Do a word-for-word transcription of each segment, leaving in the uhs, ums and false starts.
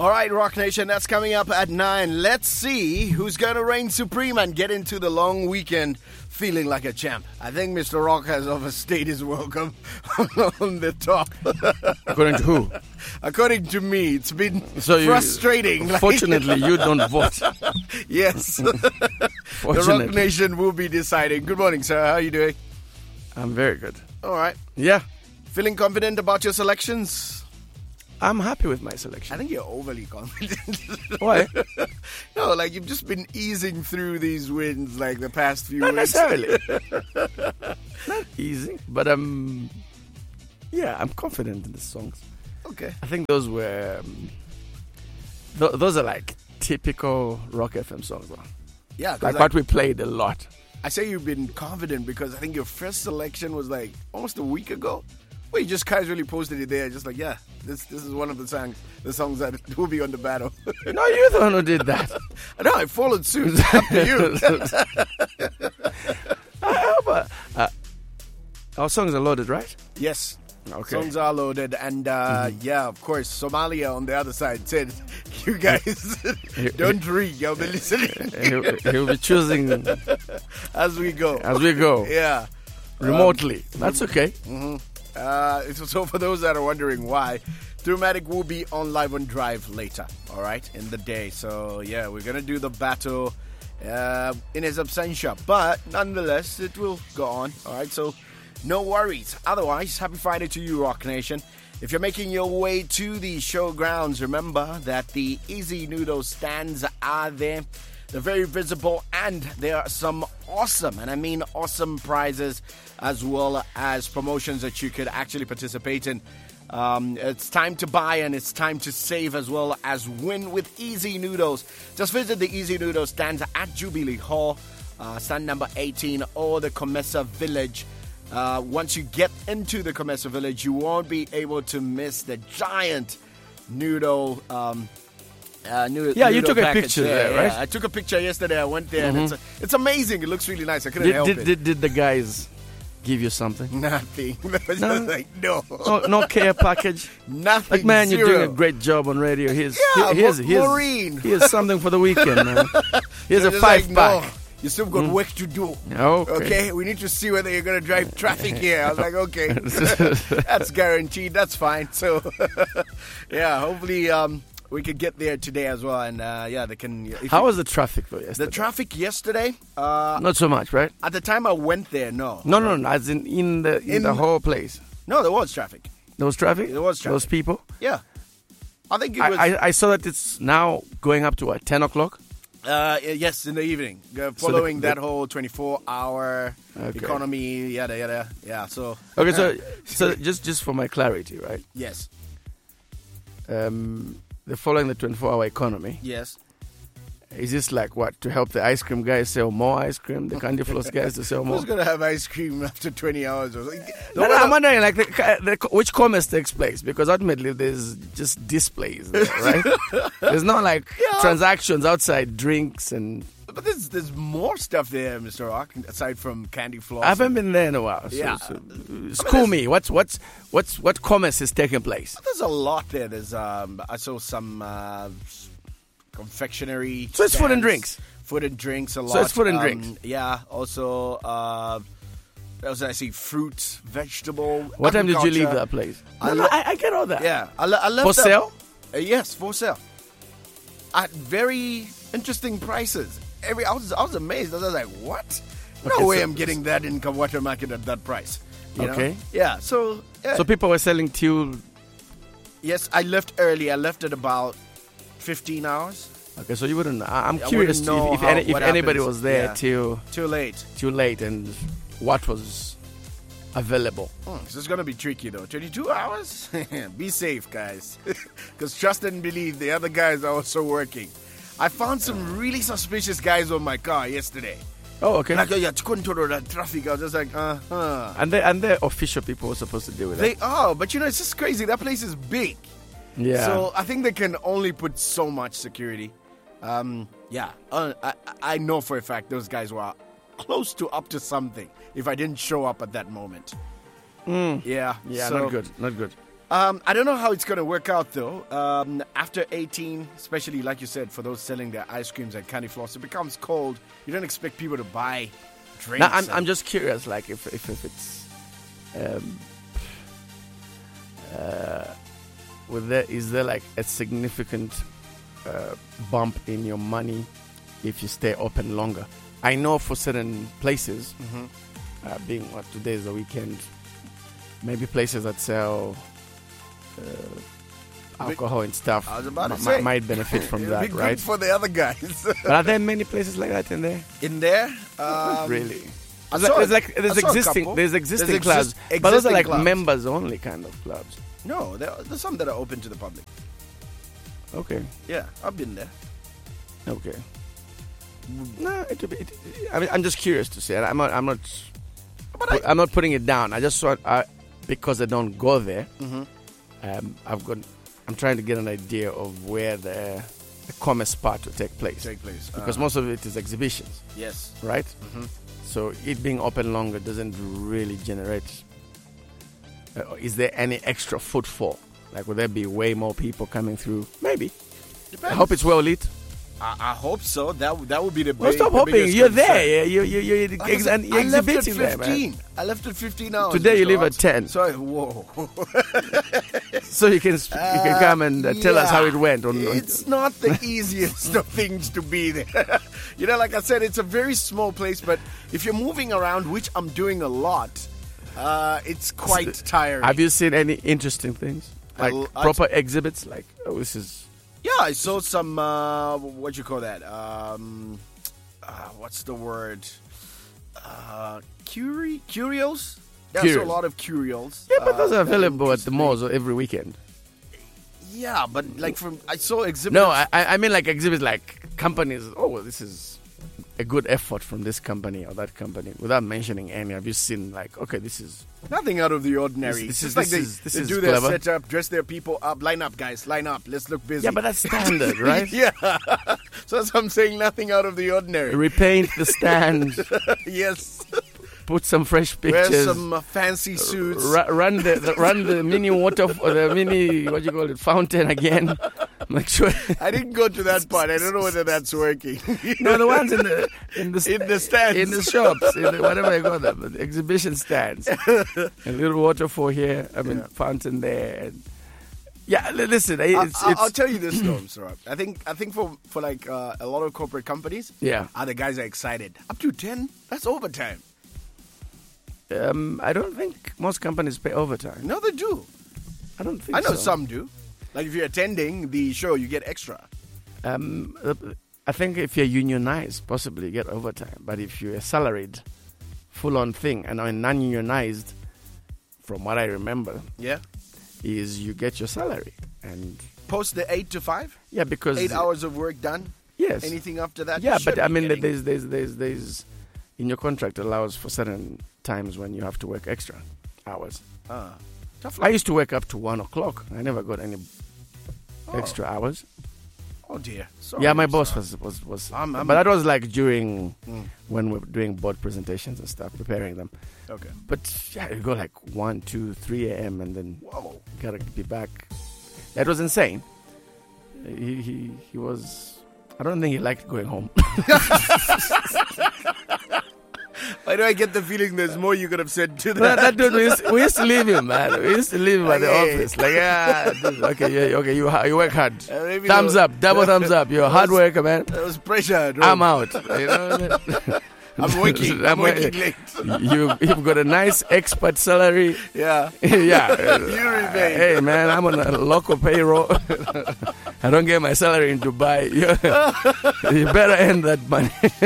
All right, Rock Nation, that's coming up at nine. Let's see who's going to reign supreme and get into the long weekend feeling like a champ. I think Mister Rock has overstayed his welcome on the top. According to who? According to me, it's been so you, frustrating. Fortunately, you don't vote. Yes. The Rock Nation will be deciding. Good morning, sir. How are you doing? I'm very good. All right. Yeah. Feeling confident about your selections? I'm happy with my selection. I think you're overly confident. Why? No, like you've just been easing through these wins like the past few Not weeks. necessarily. Not easy, but um, yeah, I'm confident in the songs. Okay. I think those were, um, th- those are like typical Rock F M songs. Though. Yeah. Like I, what we played a lot. I say you've been confident because I think your first selection was like almost a week ago. Well, you just casually posted it there, just like, yeah, this this is one of the songs, the songs that will be on the battle. No, you're the one who did that. No, I followed suit. Up to you. uh, but, uh, our songs are loaded, right? Yes. Okay. Songs are loaded, and uh, mm-hmm. yeah, of course, Somalia on the other side said, "You guys don't read. You'll be listening." he'll, he'll be choosing as we go. As we go. Yeah. Remotely. Um, That's okay. Mm-hmm. Uh, so for those that are wondering why, Throughmatic will be on Live on Drive later, all right, in the day. So, yeah, we're going to do the battle uh, in his absentia. But, nonetheless, it will go on, all right? So, no worries. Otherwise, happy Friday to you, Rock Nation. If you're making your way to the showgrounds, remember that the Easy Noodle stands are there. They're very visible, and there are some awesome, and I mean awesome prizes, as well as promotions that you could actually participate in. Um, it's time to buy and it's time to save as well as win with Easy Noodles. Just visit the Easy Noodles stands at Jubilee Hall, uh, stand number eighteen, or the Comesa Village. Uh, once you get into the Comesa Village, you won't be able to miss the giant noodle um Uh, noodle, yeah, you noodle took a package picture there, there, right? Yeah, I took a picture yesterday. I went there, Mm-hmm. and it's, a, it's amazing. It looks really nice. I couldn't did, help did, it. Did, did the guys give you something? Nothing. No? Like, no. no, no care package. Nothing. Like, man, zero. You're doing a great job on radio. Here's Yeah, here's, here's, Maureen. here's something for the weekend, man. Here's a Just five like, pack. No, you still got mm. work to do. Okay. Okay, we need to see whether you're going to drive traffic here. I was like, okay, that's guaranteed. That's fine. So, yeah, hopefully. Um, We could get there today as well, and uh, yeah, they can. How was the traffic though yesterday? The traffic yesterday, uh, not so much, right? At the time I went there, no, no, no, no. As in in the in, in the whole place. No, there was traffic. There was traffic. There was traffic. Those people. Yeah, I think it was. I, I, I saw that it's now going up to what, ten o'clock. Uh, yes, in the evening, uh, following so the, the, that whole twenty-four hour okay. economy, yada yada. Yeah, so okay, so so just just for my clarity, right? Yes. Um. They're following the twenty-four hour economy. Yes. Is this like what? To help the ice cream guys sell more ice cream? The Candy Floss guys to sell more? Who's going to have ice cream after twenty hours? Or something? No, no, I'm wondering like the, the, which commerce takes place, because ultimately there's just displays there, right? There's not like yeah. transactions outside, drinks and... But there's there's more stuff there, Mister Rock, aside from Candy Floss. I haven't been there in a while. So, yeah. So, school me. What's what's what's what commerce is taking place? There's a lot there. There's um I saw some uh, confectionery. So it's stands, food and drinks. Food and drinks a lot. So it's food and um, drinks. Yeah. Also, uh, also I see fruit, vegetable. What time did you leave that place? I, no, le- no, I, I get all that. Yeah, I, le- I left for sale. Uh, yes, for sale. At very interesting prices. Every I was I was amazed. I was like, what? No okay, way so, I'm getting that in Kawata Market at that price. You okay. know? Yeah. So yeah. So people were selling till. Yes, I left early. I left at about fifteen hours. Okay, so you wouldn't. I'm I curious wouldn't know if, if, how, any, if anybody happens. was there yeah. till too late. Too late, and what was available. Hmm, this is gonna be tricky though. twenty-two hours. Be safe, guys, because trust and believe the other guys are also working. I found some really suspicious guys on my car yesterday. Oh, okay. Like, oh, yeah, control that traffic. I was just like, uh huh. And they and they're official people who are supposed to deal with They that. are, but you know, it's just crazy. That place is big. Yeah. So I think they can only put so much security. Um, yeah. Uh, I, I know for a fact those guys were close to up to something if I didn't show up at that moment. Mm. Yeah. Yeah, so, not good. Not good. Um, I don't know how it's going to work out, though. Um, after eighteen, especially, like you said, for those selling their ice creams and candy floss, it becomes cold. You don't expect people to buy drinks. Now, I'm, and- I'm just curious, like, if, if, if it's... Um, uh, with there, is there, like, a significant uh, bump in your money if you stay open longer? I know for certain places, Mhm. uh, being what today is the weekend, maybe places that sell uh, alcohol and stuff I was about to m- say. might benefit from It'll be that, good right? for the other guys. But are there many places like that in there? In there? Um, really? I There's like, saw there's a- like there's I saw a existing couple. there's existing There's clubs, exist- but those are existing like clubs. members only kind of clubs. No, there, there's some that are open to the public. Okay, Yeah, I've been there. okay. No, it, it, it, I mean, I'm just curious to see. I'm not. I'm not. But I, I'm not putting it down. I just want I, because I don't go there. Mhm. Um, I've got. I'm trying to get an idea of where the, the commerce part will take place, take place. because Uh, most of it is exhibitions, yes. right? Mhm. So it being open longer doesn't really generate. Uh, is there any extra footfall? Like, will there be way more people coming through? Maybe. Depends. I hope it's well lit. I, I hope so. That that would be the. Well, big, stop the hoping. biggest You're concern. there. Yeah, you you you you're, Like I ex- said, and you're I left at exhibiting there, man. fifteen. I left at fifteen hours. Today you Mister leave at Hans. ten. Sorry, whoa. So you can sp- you can come and uh, tell us how it went. On, on It's not the easiest of things to be there. You know, like I said, it's a very small place, but if you're moving around, which I'm doing a lot, uh, it's quite tiring. Have you seen any interesting things? Like I- I- proper exhibits? Like, oh, this is. Yeah, I saw some. Uh, what you call that? Um, uh, what's the word? Uh, curi- curios. Yeah, I saw Curios. a lot of curios. Yeah, but uh, those are that available at the interesting. malls every weekend. Yeah, but like from I saw exhibits. No, I, I mean like exhibits like companies. Oh, well, this is a good effort from this company or that company. Without mentioning any, have you seen like, okay, this is nothing out of the ordinary. This- this Just is- like this they, is- this they is do their clever. setup, dress their people up, line up, guys, line up. Let's look busy. yeah, but that's standard, right? yeah. So that's what I'm saying. Nothing out of the ordinary. Repaint the stand, yes. put some fresh Wear pictures. some uh, fancy suits. Ru- run the, the run the mini water or the mini what you call it fountain again. Make sure. I didn't go to that part. I don't know whether that's working. No, the ones in the in the In the stands. in the shops, in the, whatever you call them, the exhibition stands. A little waterfall here. I mean, Yeah. fountain there. And yeah, li- listen, it's, I, it's, I'll, I'll tell you this though, Sarab. I think I think for for like uh, a lot of corporate companies, yeah. uh, the guys are excited. Up to ten, that's overtime. Um, I don't think most companies pay overtime. No, they do. I don't think I know so. some do. Like if you're attending the show, you get extra. Um, uh, I think if you're unionized, possibly you get overtime. But if you're a salaried, full-on thing, and I'm non-unionized, from what I remember, Yeah. is you get your salary. And Post the eight to five, yeah, because eight hours of work done. Yes. Anything after that? Yeah, you should but I be mean, getting. there's, there's, there's, there's, in your contract allows for certain times when you have to work extra hours. Ah, tough I luck. used to wake up to one o'clock. I never got any Oh. extra hours. Oh dear. Sorry, Yeah, my boss sorry. was was was. I'm- I'm- but that was like during Mm. when we were doing board presentations and stuff, preparing them. Okay. But yeah, you go like one, two, three a.m. and then Whoa. gotta be back. That was insane. He he he was. I don't think he liked going home. Why do I get the feeling there's more you could have said to that, that? that dude, we used, we used to leave him, man. We used to leave him at the Like, hey. office. Like, yeah, dude, okay, yeah, okay, you ha- you work hard. Uh, maybe Thumbs there up, double thumbs up. You're a hard was- worker, man. There was pressure. at I'm home. out. You know? I'm working. I'm working late. you you've got a nice expert salary. Yeah. Yeah. You remain. Hey man, I'm on a local payroll. I don't get my salary in Dubai. You, you better earn that money.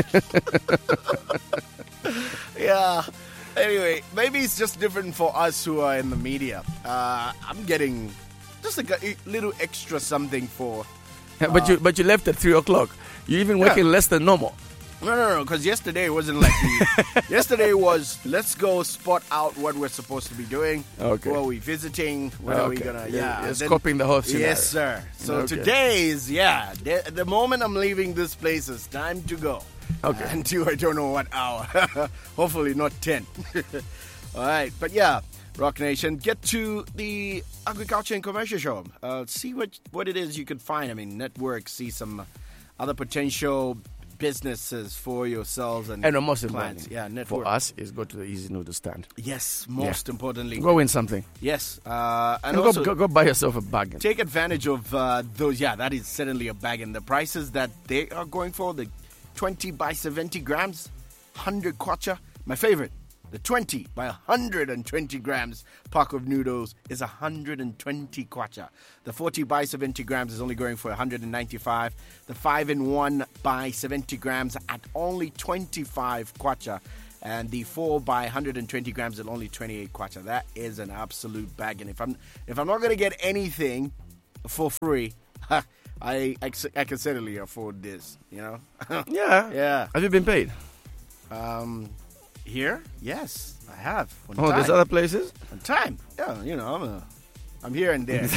Yeah. Anyway, maybe it's just different for us who are in the media. Uh, I'm getting just like a little extra something for. but you but you left at three o'clock. You even working Yeah. less than normal. No, no, no. Because yesterday wasn't like the. Yesterday was let's go spot out what we're supposed to be doing. Okay. Who are we visiting? What are we Okay. gonna? You're- Yeah. you're then- scoping the whole scenario. Yes, sir. So Okay. today is yeah. The, the moment I'm leaving this place, it's time to go. Okay. Until I don't know what hour. Hopefully not ten. All right, but yeah, Rock Nation. Get to the Agriculture and Commercial Show. Uh, see what, what it is you could find. I mean, network, see some other potential businesses for yourselves and, And the most clients. important Yeah, network. for us is go to the Easy Noodle stand. Yes, most Yeah. importantly. Go win something. Yes. Uh, and And also go, go, go buy yourself a bargain. take advantage of uh, those. Yeah, that is certainly a bag. And the prices that they are going for, the twenty by seventy grams, one hundred kwacha. My favorite, the twenty by one hundred twenty grams pack of noodles is one hundred twenty kwacha. The forty by seventy grams is only going for one hundred ninety-five. The five in one by seventy grams at only twenty-five kwacha. And the four by one hundred twenty grams at only twenty-eight kwacha. That is an absolute bag. And if I'm if I'm not going to get anything for free, I, I I can certainly afford this. You know. Yeah. Yeah. Have you been paid? Um, here, yes, I have. On Oh, time. there's other places? On time. Yeah, you know, I'm a, I'm here and there.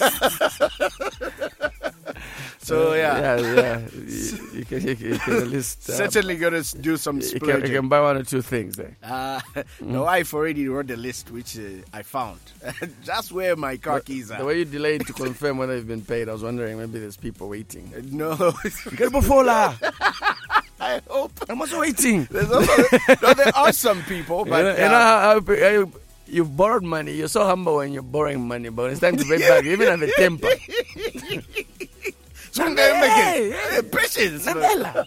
So yeah, Yeah, yeah. you, you can, you, can- you can at least... uh, certainly gonna do some you can, you splurging. can buy one or two things there. Uh, the wife already wrote the list, which uh, I found. That's where my car keys The are. way you delayed to confirm whether you've been paid, I was wondering maybe there's people waiting. No, Get before la. I hope. I'm also waiting. There's also, no, there are some people, but you know, uh, you know how, how, how you've borrowed money. You're so humble when you're borrowing money, but it's time to pay back, even at the temper. so I'm gonna make Hey, it. Uh, Patience. Mandela.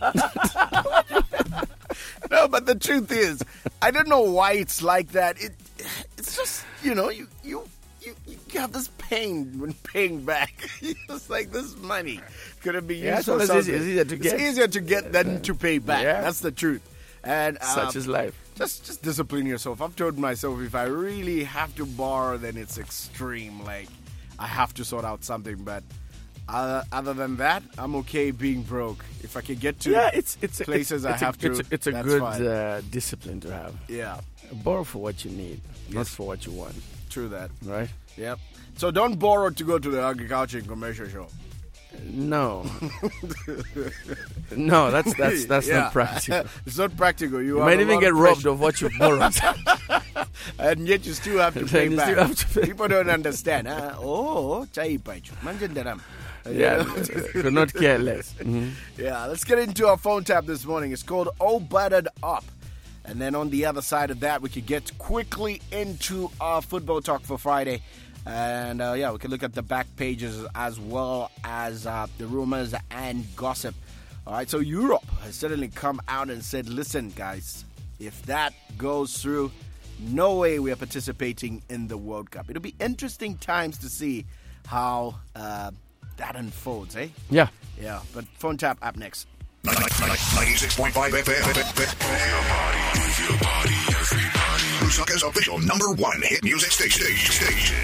No, but the truth is, I don't know why it's like that. It, it's just, you know, you you you, you have this pain when paying back. It's like this money could have been used Yeah, so for it's something. easy- it's easier to get. It's easier to get than to pay back. Yeah. That's the truth. And uh, Such is life. just just discipline yourself. I've told myself if I really have to borrow, then it's extreme. Like I have to sort out something, but. Uh, other than that, I'm okay being broke. If I can get to Yeah, it's it's a- places it's, I it's a- have to, It's a, it's a that's good fine. uh, discipline to have. Yeah, Borrow for what you need, not Yes. for what you want. true that. Right? Yep. So don't borrow to go to the agriculture and commercial show. No. no, that's that's that's Yeah. not practical. It's not practical. You, You have might a even lot get of robbed pressure. of what you borrowed. And yet you still have to Then pay you back. still have to pay. People don't understand. Huh? Oh, chai pachu. Manjan daram. Yeah, could not care less. Mhm. Yeah, let's get into our phone tap this morning. It's called Oh Buttered Up. And then on the other side of that, we could get quickly into our football talk for Friday. And uh, yeah, we can look at the back pages as well as uh, the rumors and gossip. All right, so Europe has suddenly come out and said, listen, guys, if that goes through, no way we are participating in the World Cup. It'll be interesting times to see how uh, that unfolds, eh? Yeah. Yeah, but phone tap up next. ninety-six point five F M. Move your body, everybody. Lusaka's official number one hit music station. Station.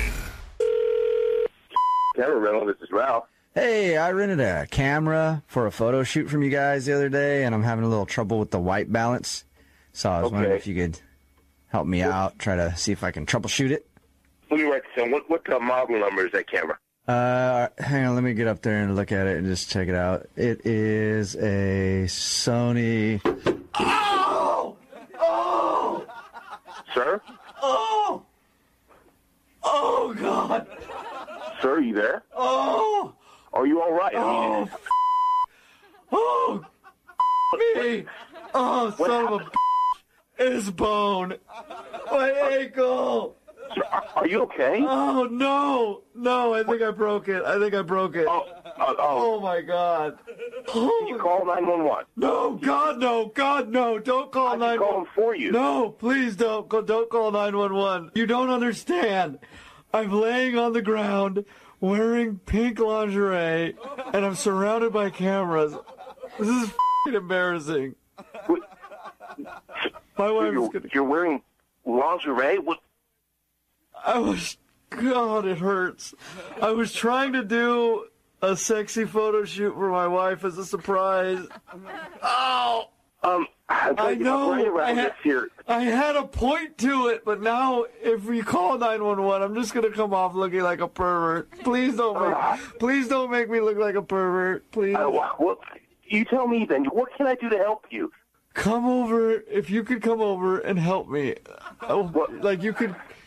Camera rental, this is Ralph. Hey, I rented a camera for a photo shoot from you guys the other day, and I'm having a little trouble with the white balance. So I was wondering Okay. if you could help me out, try to see if I can troubleshoot it. Let me write this down. What, what uh, model number is that camera? Uh, hang on, let me get up there and look at it and just check it out. It is a Sony. Oh! Oh! Sir? Oh! Oh, God! Sir, are you there? Oh! Are you all right? I mean, Oh! Me! Oh, son of a b****. It's bone. My ankle. sir, are, are you okay? Oh, no. No, I think I broke it. I think I broke it. Oh, uh, oh, Oh, my God. can you call nine one one? No, God, no. God, no. Don't call I nine can call one him for you. No, please don't. Go- Don't call nine one one. You don't understand. I'm laying on the ground wearing pink lingerie, and I'm surrounded by cameras. This is f***ing embarrassing. What, My wife is you're, gonna... you're wearing lingerie? What? I was... God, it hurts. I was trying to do a sexy photo shoot for my wife as a surprise. Oh! Um, I'm I trying to get my brain know. I around had, this here. I had a point to it, but now if we call nine one one, I'm just gonna come off looking like a pervert. Please don't make, please don't make me look like a pervert. Please Uh, what? You tell me then. What can I do to help you? come over. If you could come over and help me, Oh, What? like you could,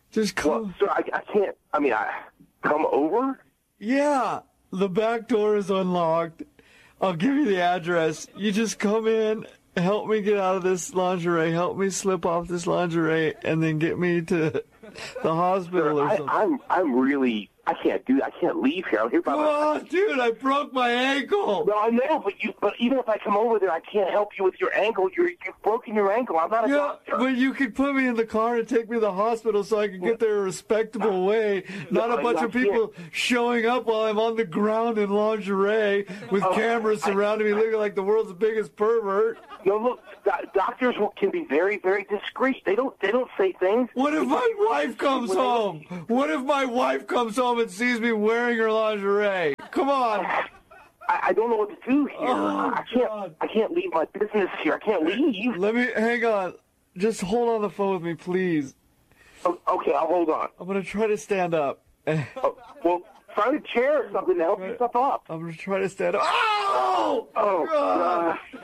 Just come. Well, sir, I, I can't. I mean, I come over. Yeah, the back door is unlocked. I'll give you the address. You just come in, help me get out of this lingerie, help me slip off this lingerie, and then get me to the hospital or I, something. I'm I'm really. I can't do. I can't leave here. I'm here by Oh, myself. dude, I broke my ankle. No, I know, but you. But even if I come over there, I can't help you with your ankle. You're you've broken your ankle. I'm not a Yeah, doctor. but you could put me in the car and take me to the hospital so I can get there a respectable way, not No, a bunch I of people can't. showing up while I'm on the ground in lingerie with Oh, cameras I- surrounding me looking like the world's biggest pervert. No, look, do- doctors will, can be very, very discreet. They don't. They don't say things. What if my wife comes home? What if my wife comes home and sees me wearing her lingerie? Come on. I, I don't know what to do here. Oh, I can't. God. I can't leave my business here. I can't leave. Let me, hang on. Just hold on the phone with me, please. Oh, okay, I'll hold on. I'm going to try to stand up. I'm Oh, well, find a chair or something to help yourself up. going to try to stand up. Oh! Oh, God. gosh.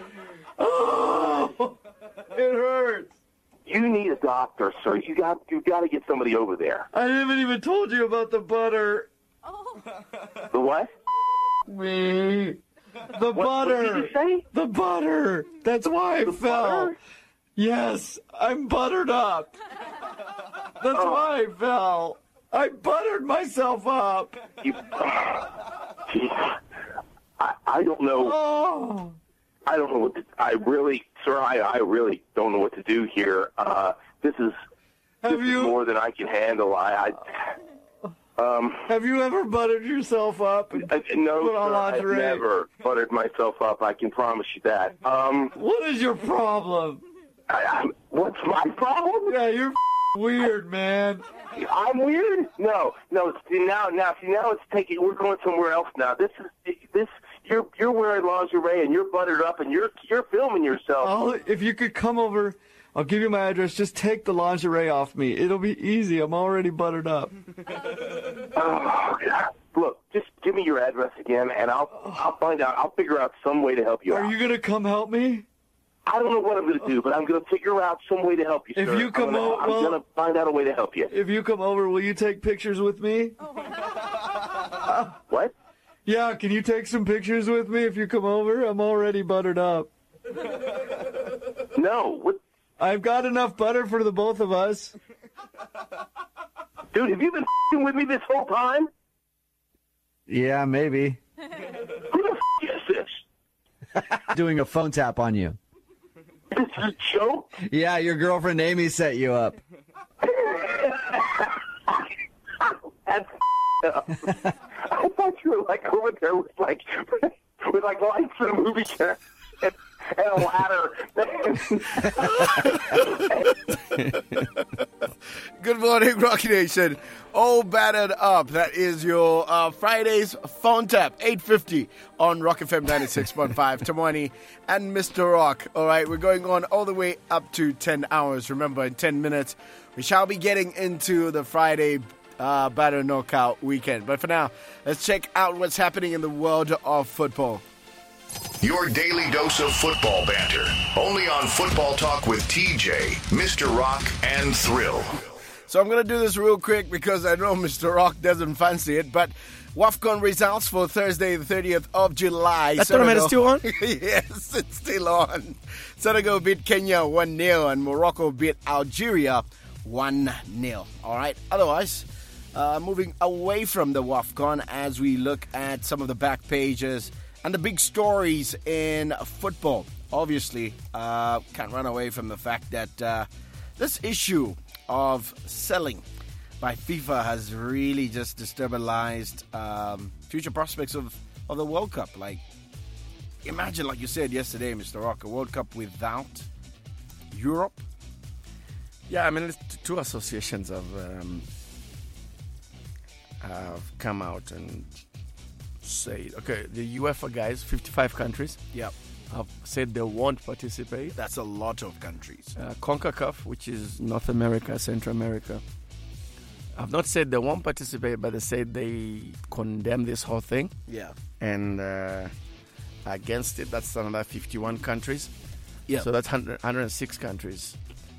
Oh! It hurts. You need a doctor, sir. You got. You got to get somebody over there. I haven't even told you about the butter. The what? Me. The What, what butter. did you say? The butter. That's why I The fell. butter? Yes, I'm buttered up. That's Oh. why I fell. I buttered myself up. You. Jeez. I. I don't know. Oh. I don't know what to, I really, sir, I, I really don't know what to do here. Uh, this is, Have this you- is more than I can handle. I, I um, Have you ever buttered yourself up? And I, no, put on sir, I've lingerie? never buttered myself up. I can promise you that. Um, What is your problem? I, I, what's my problem? Yeah, you're weird, man. I'm weird? No, no. See now, now, see now, it's taking. We're going somewhere else now. This is this. You're you're wearing lingerie and you're buttered up and you're you're filming yourself. I'll, if you could come over, I'll give you my address. Just take the lingerie off me. It'll be easy. I'm already buttered up. Oh, God. Look, just give me your address again, and I'll I'll find out. I'll figure out some way to help you Are out. you gonna come help me? I don't know what I'm going to do, but I'm going to figure out some way to help you, If sir. you come I'm gonna, o- I'm well- going to find out a way to help you. If you come over, will you take pictures with me? What? Yeah, can you take some pictures with me if you come over? I'm already buttered up. No. What? I've got enough butter for the both of us. Dude, have you been f***ing with me this whole time? Yeah, maybe. Who the f*** is this? Doing a phone tap on you. This is a joke? Yeah, your girlfriend Amy set you up. That's up. I thought you were like over there with like with like lights in a movie theater and, and a ladder. Good morning, Rocky Nation. All battered up. That is your uh, Friday's phone tap, eight fifty on Rock F M ninety-six point five. Tamani and Mister Rock. All right, we're going on all the way up to ten hours. Remember, in ten minutes, we shall be getting into the Friday uh, batter knockout weekend. But for now, let's check out what's happening in the world of football. Your daily dose of football banter. Only on Football Talk with T J, Mister Rock, and Thrill. So I'm going to do this real quick because I know Mister Rock doesn't fancy it, but WAFCON results for Thursday, the thirtieth of July. That tournament is still on? Yes, it's still on. Senegal beat Kenya one nil and Morocco beat Algeria one nil. All right, otherwise, uh, moving away from the WAFCON as we look at some of the back pages and the big stories in football. Obviously, uh, can't run away from the fact that uh, this issue of selling by FIFA has really just destabilized um, future prospects of, of the World Cup. Like, imagine, like you said yesterday, Mister Rock, a World Cup without Europe. Yeah, I mean, it's t- two associations have, um, have come out and said, okay, the UEFA guys, fifty-five countries, Yep, have said they won't participate. that's a lot of countries. Uh, CONCACAF, which is North America, Central America, have not said they won't participate, but they said they condemn this whole thing. Yeah, And uh, against it, that's another fifty-one countries. yeah. So that's one hundred, one hundred six countries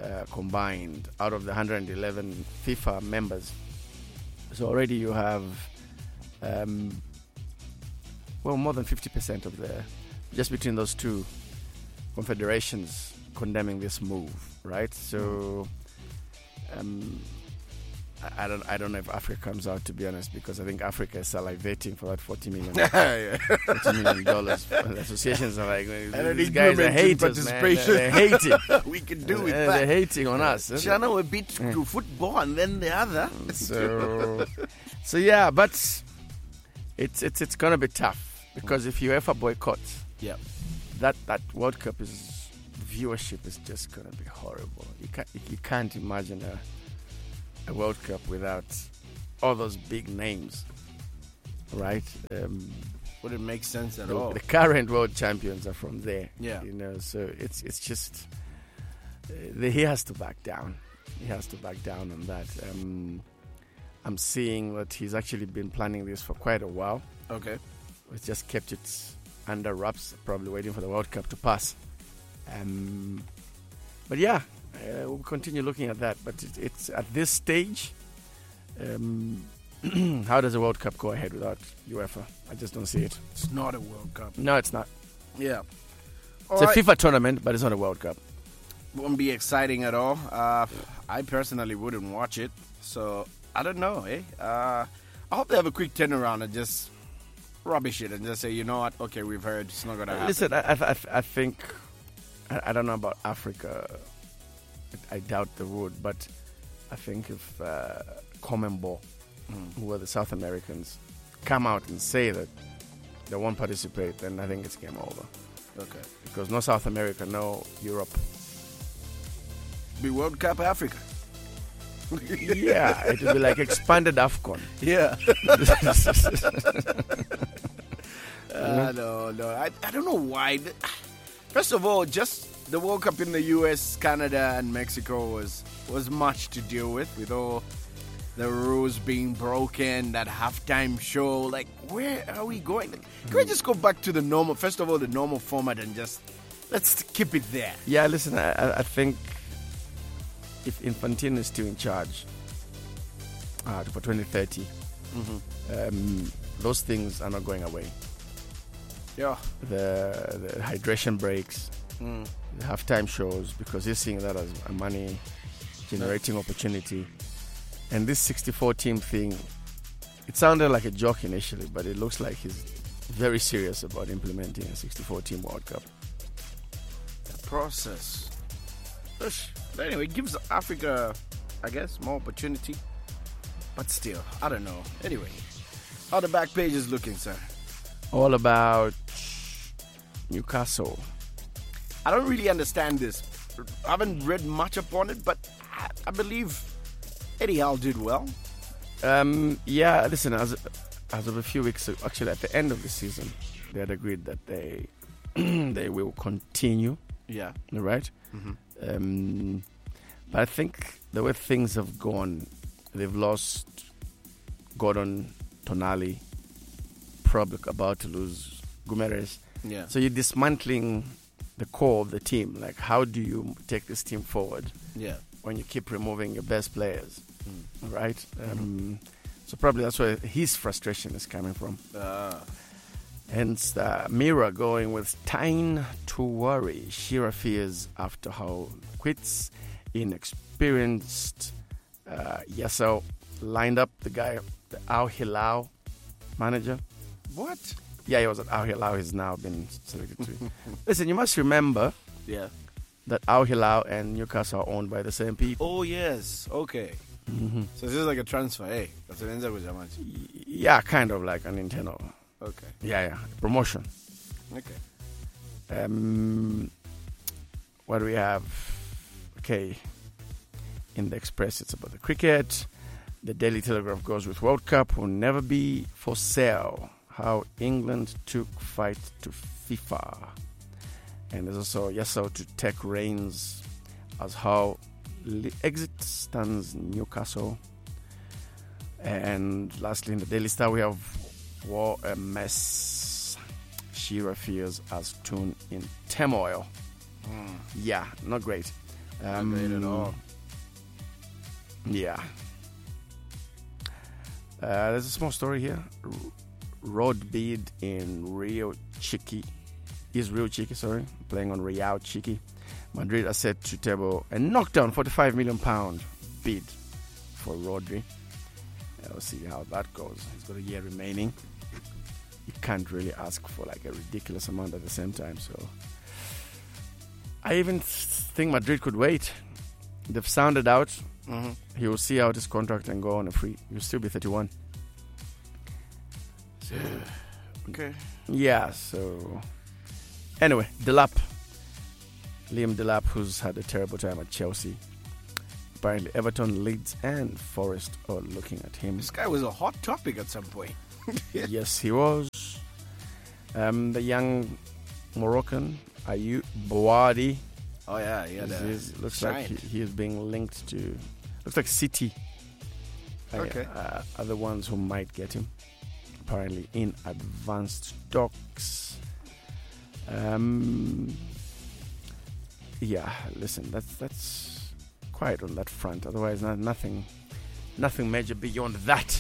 uh, combined out of the one hundred eleven FIFA members. So already you have, um, well, more than fifty percent of the, just between those two confederations condemning this move, right? So um, I, I don't I don't know if Africa comes out, to be honest, because I think Africa is salivating for that forty million, forty million dollars. The associations are like, these guys are haters, man. They're, they're hating. We can do with They're, that. they're hating on us. China a bit to football and then the other. So, so yeah, but it's it's it's gonna be tough because if UEFA boycotts, Yeah. that that World Cup is viewership is just gonna be horrible. You can't you can't imagine a, a World Cup without all those big names, right? Um, Wouldn't make sense at the, all. the current world champions are from there. Yeah. You know, so it's it's just uh, the, he has to back down. He has to back down on that. Um, I'm seeing that he's actually been planning this for quite a while. Okay. He's just kept it under wraps, probably waiting for the World Cup to pass. Um, but yeah, uh, we'll continue looking at that. But it, it's at this stage. Um, how does the World Cup go ahead without UEFA? I just don't see it. It's not a World Cup. No, it's not. Yeah. It's All a right. FIFA tournament, but it's not a World Cup. Won't be exciting at all. Uh, I personally wouldn't watch it. So, I don't know, eh? Uh, I hope they have a quick turnaround and just rubbish it and just say, you know what? Okay, we've heard. It's not going to happen. Listen, I, I, I- I think, I, I don't know about Africa. I, I doubt they would, but I think if uh, CONMEBOL, who are the South Americans, come out and say that they won't participate, then I think it's game over. Okay. Because no South America, no Europe. Be World Cup Africa. Yeah, it will be like expanded AFCON. Yeah. uh, no, no. I, I don't know why. First of all, just the World Cup in the U S, Canada, and Mexico was, was much to deal with, with all the rules being broken, that halftime show. Like, where are we going? Like, can we just go back to the normal, first of all, the normal format and just, let's keep it there. Yeah, listen, I, I- I think if Infantino is still in charge uh, for twenty thirty, um, those things are not going away. Yeah. The, the hydration breaks, Mm. the halftime shows, because he's seeing that as a money generating opportunity. And this sixty-four team thing, it sounded like a joke initially, but it looks like he's very serious about implementing a sixty-four team World Cup. The process. Ush. But anyway, it gives Africa, I guess, more opportunity. But still, I don't know. Anyway, how the back page is looking, sir? All about Newcastle. I don't really understand this. I haven't read much upon it, but I, I believe Eddie Howe did well. Um, yeah, listen, as, as of a few weeks ago, actually at the end of the season, they had agreed that they they will continue, Yeah. right? Um, but I think the way things have gone, they've lost Gordon Tonali, probably about to lose Gumeres. Yeah. So you're dismantling the core of the team. Like, how do you take this team forward Yeah. when you keep removing your best players, right? Um, so probably that's where his frustration is coming from. Uh, Hence, uh, Mira going with Tyne to worry. Shira fears after how quits. Inexperienced. Uh, Yeso lined up the guy, the Al Hilal manager. what? Yeah, he was at Al Hilal. He's now been selected to. Listen, you must remember Yeah. that Al Hilal and Newcastle are owned by the same people. Oh, yes. Okay. So this is like a transfer, eh? That's an Enza Gujamat. Yeah, kind of like an internal. Okay. Yeah, yeah, promotion. Okay. Um, what do we have? Okay, in the Express, it's about the cricket. The Daily Telegraph goes with World Cup will never be for sale. How England took fight to FIFA. And there's also Yeso to take reins as how li- exit stands Newcastle. And lastly, in the Daily Star, we have war a mess. Shira fears as tune in turmoil. Yeah, not great. Um, Not great at all. Yeah. Uh, there's a small story here. R- road bid in Rio Chiqui. Is Rio Chiqui, sorry. Playing on Real Chiqui. Madrid are set to table a knockdown forty-five million pound bid for Rodri. Uh, we'll see how that goes. He's got a year remaining. You can't really ask for like a ridiculous amount at the same time. So I even think Madrid could wait. They've sounded out. Mm-hmm. He will see out his contract and go on a free. He'll still be thirty-one. So, okay. Yeah, so anyway, Delap. Liam Delap, who's had a terrible time at Chelsea. Apparently Everton, Leeds and Forest are looking at him. This guy was a hot topic at some point. Yes, he was. Um, the young Moroccan, Ayoub Bouadi. Oh, yeah, yeah. Is, the is, looks giant. like he, he is being linked to... Looks like City. Okay. Uh, are the ones who might get him. Apparently in advanced talks. Um... Yeah, listen, that's that's quiet on that front. Otherwise, not, nothing, nothing major beyond that.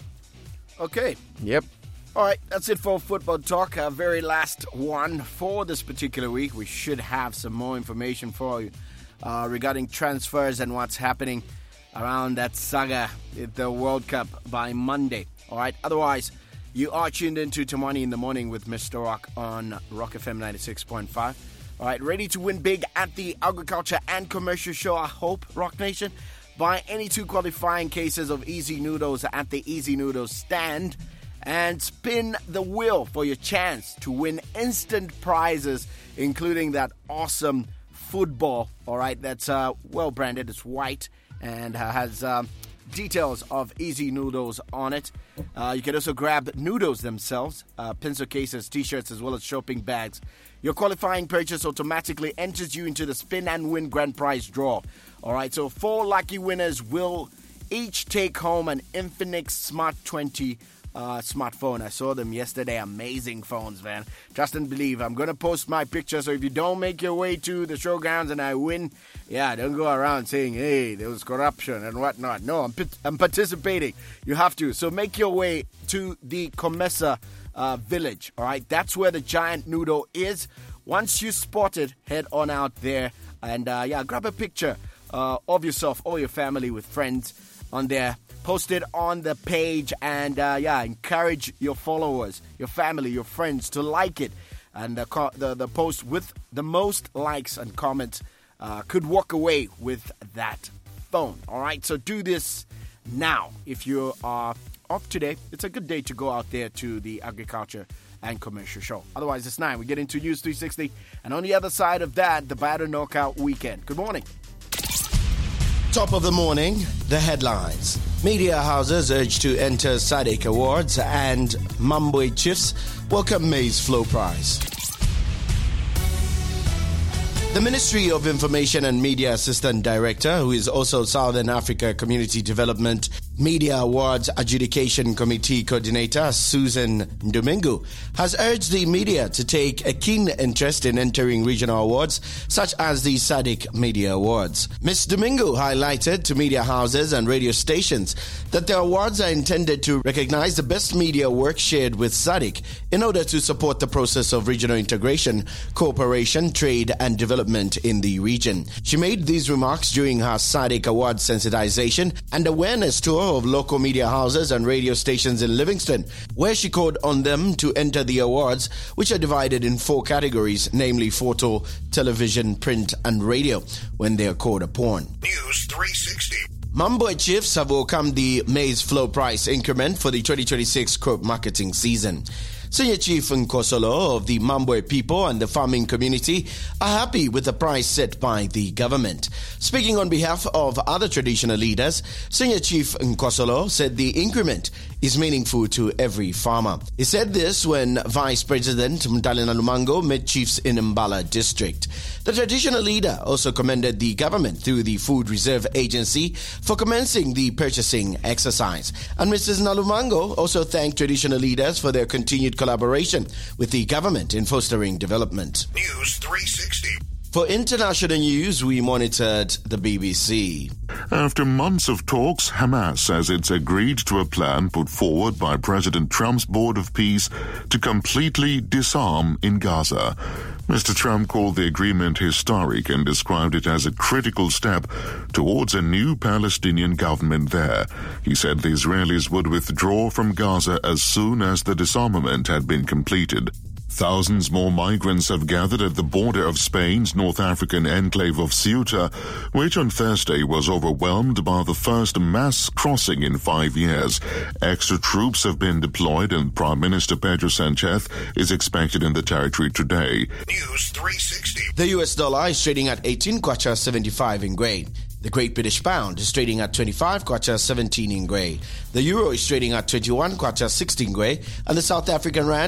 Okay. Yep. All right, that's it for football talk. Our very last one for this particular week. We should have some more information for you uh, regarding transfers and what's happening around that saga at the World Cup by Monday. All right. Otherwise, you are tuned into Tamani in the Morning with Mister Rock on Rock F M ninety-six point five. All right, ready to win big at the Agriculture and Commercial Show, I hope, Rock Nation. Buy any two qualifying cases of Easy Noodles at the Easy Noodles stand and spin the wheel for your chance to win instant prizes, including that awesome football, all right, that's uh, well-branded. It's white and uh, has um, details of Easy Noodles on it. Uh, you can also grab noodles themselves, uh, pencil cases, T-shirts, as well as shopping bags. Your qualifying purchase automatically enters you into the Spin and Win Grand Prize draw. All right, so four lucky winners will each take home an Infinix Smart twenty uh, smartphone. I saw them yesterday. Amazing phones, man. Trust and believe. I'm going to post my picture, so if you don't make your way to the showgrounds and I win, yeah, don't go around saying, hey, there was corruption and whatnot. No, I'm, I'm participating. You have to. So make your way to the Comesa Uh, village, all right? That's where the giant noodle is. Once you spot it, head on out there and, uh, yeah, grab a picture uh, of yourself or your family with friends on there. Post it on the page and, uh, yeah, encourage your followers, your family, your friends to like it. And the, co- the, the post with the most likes and comments uh, could walk away with that phone, all right? So do this now if you are off today. It's a good day to go out there to the Agriculture and Commercial Show. Otherwise, it's nine. We get into News three sixty. And on the other side of that, the Battle Knockout Weekend. Good morning. Top of the morning, the headlines. Media houses urged to enter S A D C Awards and Mambwe Chiefs welcome Maize Flow Prize. The Ministry of Information and Media Assistant Director, who is also Southern Africa Community Development Media Awards Adjudication Committee Coordinator, Susan Domingo, has urged the media to take a keen interest in entering regional awards such as the S A D C Media Awards. Miz Domingo highlighted to media houses and radio stations that the awards are intended to recognize the best media work shared with S A D C in order to support the process of regional integration, cooperation, trade and development in the region. She made these remarks during her S A D C Awards sensitization and awareness tour of local media houses and radio stations in Livingston, where she called on them to enter the awards, which are divided in four categories, namely photo, television, print and radio, when they are called upon. News three sixty. Mambwe Chiefs have welcomed the Maize Flow Price increment for the twenty twenty-six crop marketing season. Senior Chief Nkosolo of the Mambwe people and the farming community are happy with the price set by the government. Speaking on behalf of other traditional leaders, Senior Chief Nkosolo said the increment is meaningful to every farmer. He said this when Vice President Mtali Nalumango met chiefs in Mbala district. The traditional leader also commended the government through the Food Reserve Agency for commencing the purchasing exercise. And Missus Nalumango also thanked traditional leaders for their continued collaboration with the government in fostering development. News three sixty. For international news, we monitored the B B C. After months of talks, Hamas says it's agreed to a plan put forward by President Trump's Board of Peace to completely disarm in Gaza. Mister Trump called the agreement historic and described it as a critical step towards a new Palestinian government there. He said the Israelis would withdraw from Gaza as soon as the disarmament had been completed. Thousands more migrants have gathered at the border of Spain's North African enclave of Ceuta, which on Thursday was overwhelmed by the first mass crossing in five years. Extra troops have been deployed and Prime Minister Pedro Sanchez is expected in the territory today. News three sixty. The U S dollar is trading at eighteen kwacha seventy-five in grain. The Great British Pound is trading at twenty-five kwacha seventeen in grey. The Euro is trading at twenty-one kwacha sixteen grey, and the South African Rand